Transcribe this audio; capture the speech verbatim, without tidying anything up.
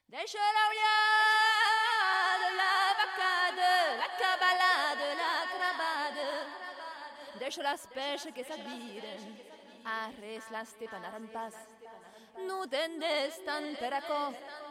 Deixa l'aulia de la vacade, la cabalade, la crabade. Deixa las peixes que s'admiren, a res las te panaran pas. No tendes tant per aco,